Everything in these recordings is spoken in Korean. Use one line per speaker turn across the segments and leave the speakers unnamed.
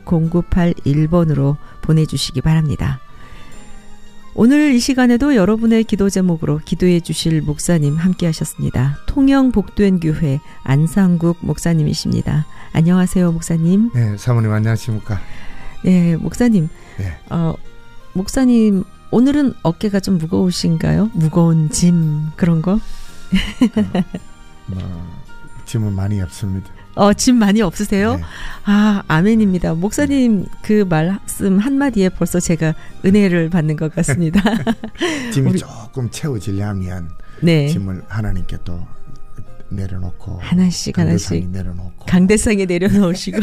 0981번으로 보내주시기 바랍니다. 오늘 이 시간에도 여러분의 기도 제목으로 기도해 주실 목사님 함께 하셨습니다. 통영 복된 교회 안상국 목사님이십니다. 안녕하세요, 목사님.
네, 사모님 안녕하십니까?
네, 목사님.
네.
목사님 오늘은 어깨가 좀 무거우신가요? 무거운 짐 그런 거?
짐은 많이 없습니다.
짐 많이 없으세요?
네.
아멘입니다. 목사님 그 말씀 한마디에 벌써 제가 은혜를 받는 것 같습니다.
짐이 조금 채워지려면
네.
짐을 하나님께 또 내려놓고
하나씩
내려놓고
강대상에 내려놓으시고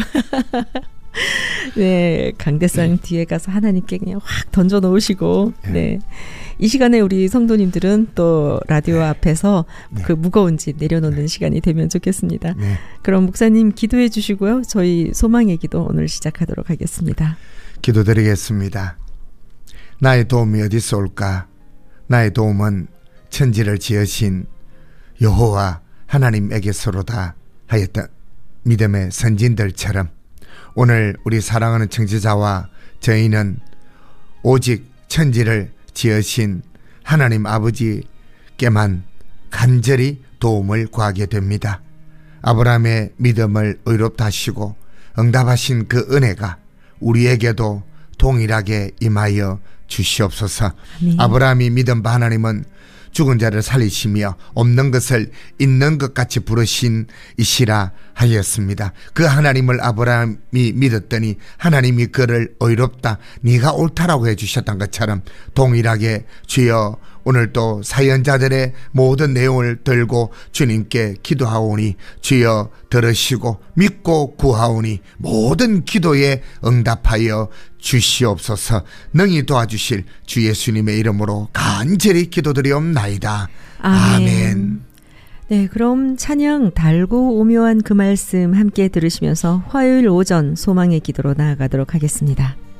네, 강대상 뒤에 가서 하나님께 그냥 확 던져 놓으시고 네. 이 시간에 우리 성도님들은 또 라디오 앞에서 그 무거운 짐 내려놓는 시간이 되면 좋겠습니다. 그럼 목사님 기도해 주시고요. 저희 소망의 기도 오늘 시작하도록 하겠습니다.
기도드리겠습니다. 나의 도움이 어디서 올까? 나의 도움은 천지를 지으신 여호와 하나님에게서로다 하였던 믿음의 선진들처럼 오늘 우리 사랑하는 청취자와 저희는 오직 천지를 지으신 하나님 아버지께만 간절히 도움을 구하게 됩니다. 아브라함의 믿음을 의롭다 하시고 응답하신 그 은혜가 우리에게도 동일하게 임하여 주시옵소서. 아멘. 아브라함이 믿은 바 하나님은 죽은 자를 살리시며 없는 것을 있는 것 같이 부르신 이시라 하였습니다. 그 하나님을 아브라함이 믿었더니 하나님이 그를 의롭다 네가 옳다라고 해주셨던 것처럼 동일하게 주여 오늘도 사연자들의 모든 내용을 들고 주님께 기도하오니 주여 들으시고 믿고 구하오니 모든 기도에 응답하여 주시옵소서. 능히 도와주실 주 예수님의 이름으로 간절히 기도드리옵나이다. 아멘.
네, 그럼 찬양 달고 오묘한 그 말씀 함께 들으시면서 화요일 오전 소망의 기도로 나아가도록 하겠습니다.